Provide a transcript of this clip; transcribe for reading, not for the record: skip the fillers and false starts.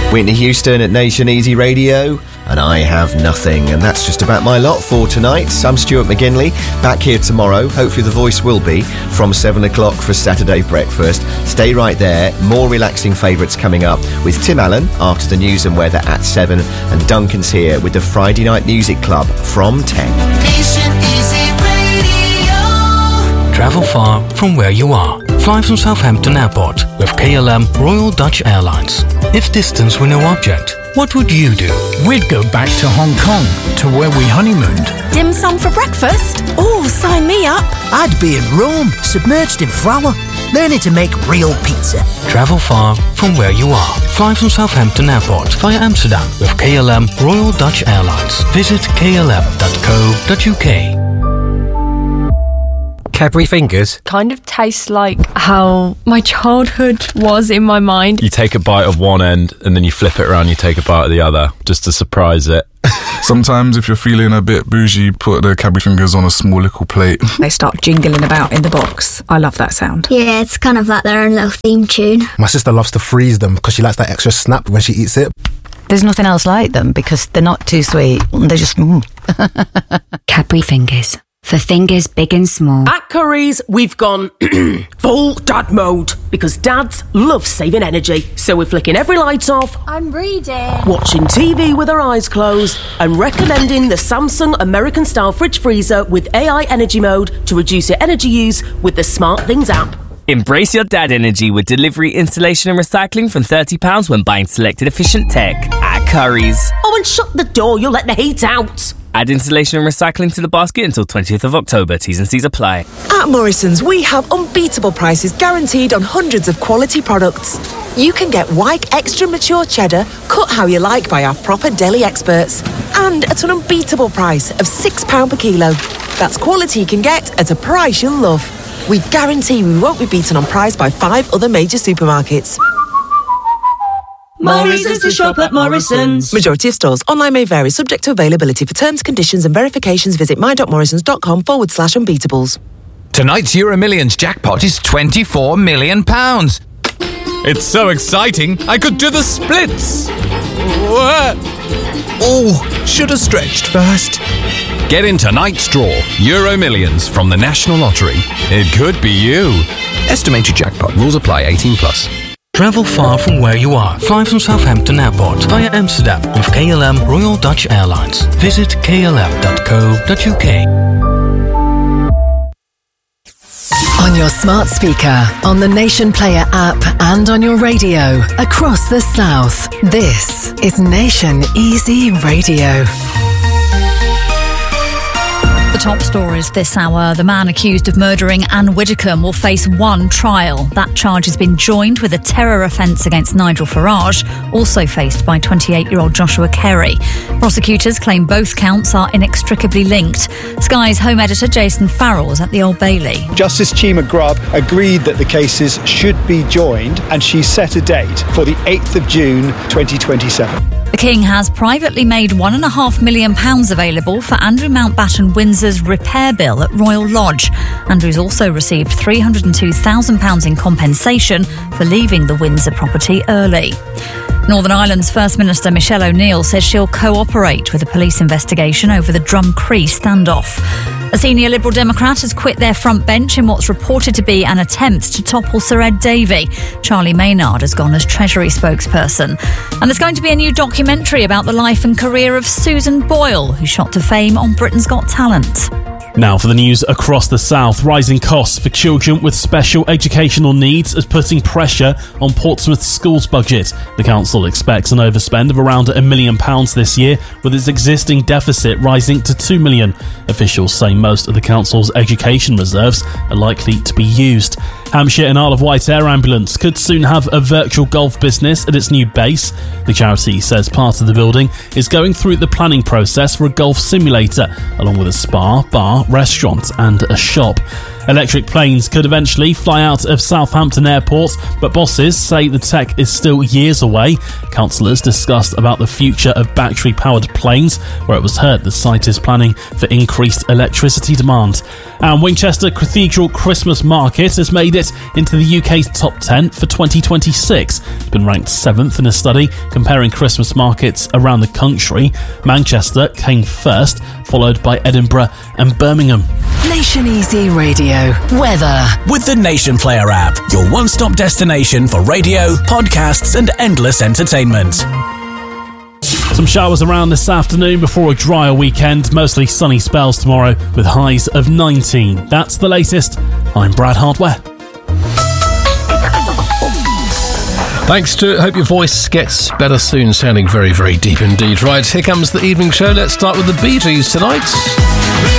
Whitney Houston at Nation Easy Radio, and I Have Nothing. And that's just about my lot for tonight. I'm Stuart McGinley, back here tomorrow. Hopefully the voice will be from 7 o'clock for Saturday breakfast. Stay right there. More relaxing favourites coming up with Tim Allen after the news and weather at 7. And Duncan's here with the Friday Night Music Club from 10. Nation Easy Radio. Travel far from where you are. Fly from Southampton Airport with KLM Royal Dutch Airlines. If distance were no object, what would you do? We'd go back to Hong Kong, to where we honeymooned. Dim sum for breakfast? Oh, sign me up. I'd be in Rome, submerged in flour, learning to make real pizza. Travel far from where you are. Fly from Southampton Airport via Amsterdam with KLM Royal Dutch Airlines. Visit klm.co.uk. Cadbury Fingers? Kind of tastes like how my childhood was in my mind. You take a bite of one end and then you flip it around, you take a bite of the other, just to surprise it. Sometimes if you're feeling a bit bougie, put the Cadbury Fingers on a small little plate. They start jingling about in the box. I love that sound. Yeah, it's kind of like their own little theme tune. My sister loves to freeze them because she likes that extra snap when she eats it. There's nothing else like them because they're not too sweet. They're just... Cadbury Fingers. For fingers big and small. At Curry's, we've gone full dad mode because dads love saving energy. So we're flicking every light off. I'm reading. Watching TV with our eyes closed and recommending the Samsung American-style fridge freezer with AI energy mode to reduce your energy use with the Smart Things app. Embrace your dad energy with delivery, installation and recycling from £30 when buying selected efficient tech at Curry's. Oh, and shut the door, you'll let the heat out. Add installation and recycling to the basket until 20th of October. T's and C's apply. At Morrison's, we have unbeatable prices guaranteed on hundreds of quality products. You can get Wyke Extra Mature Cheddar, cut how you like by our proper deli experts. And at an unbeatable price of £6 per kilo. That's quality you can get at a price you'll love. We guarantee we won't be beaten on price by 5 other major supermarkets. Morrison's to shop at Morrison's. Majority of stores. Online may vary, subject to availability. For terms, conditions and verifications, visit my.morrisons.com/unbeatables. Tonight's Euro Millions jackpot is £24 million. It's so exciting, I could do the splits. Oh, should have stretched first. Get in tonight's draw, Euro Millions from the National Lottery. It could be you. Estimated jackpot. Rules apply. 18+. Travel far from where you are. Fly from Southampton Airport via Amsterdam with KLM Royal Dutch Airlines. Visit klm.co.uk. On your smart speaker, on the Nation Player app and on your radio across the South. This is Nation Easy Radio. The top stories this hour. The man accused of murdering Anne Widdecombe will face one trial. That charge has been joined with a terror offence against Nigel Farage, also faced by 28-year-old Joshua Kerry. Prosecutors claim both counts are inextricably linked. Sky's home editor Jason Farrell was at the Old Bailey. Justice Chima Grubb agreed that the cases should be joined, and she set a date for the 8th of June 2027. The King has privately made £1.5 million available for Andrew Mountbatten Windsor's repair bill at Royal Lodge. Andrew's also received £302,000 in compensation for leaving the Windsor property early. Northern Ireland's First Minister Michelle O'Neill says she'll cooperate with the police investigation over the Drumcree standoff. A senior Liberal Democrat has quit their front bench in what's reported to be an attempt to topple Sir Ed Davey. Charlie Maynard has gone as Treasury spokesperson. And there's going to be a new documentary about the life and career of Susan Boyle, who shot to fame on Britain's Got Talent. Now for the news across the south. Rising costs for children with special educational needs is putting pressure on Portsmouth schools' budget. The council expects an overspend of around £1 million this year, with its existing deficit rising to £2 million. Officials say most of the council's education reserves are likely to be used. Hampshire and Isle of Wight Air Ambulance could soon have a virtual golf business at its new base. The charity says part of the building is going through the planning process for a golf simulator, along with a spa, bar, restaurant and a shop. Electric planes could eventually fly out of Southampton Airport, but bosses say the tech is still years away. Councillors discussed about the future of battery-powered planes, where it was heard the site is planning for increased electricity demand. And Winchester Cathedral Christmas Market has made it into the UK's top 10 for 2026. It's been ranked 7th in a study comparing Christmas markets around the country. Manchester came first, followed by Edinburgh and Birmingham. Nation Easy Radio. Weather. With the Nation Player app, your one-stop destination for radio, podcasts and endless entertainment. Some showers around this afternoon before a drier weekend. Mostly sunny spells tomorrow with highs of 19. That's the latest. I'm Brad Hardware. Thanks, Stuart. Hope your voice gets better soon. Sounding very, very deep indeed. Right, here comes the evening show. Let's start with the Bee Gees tonight.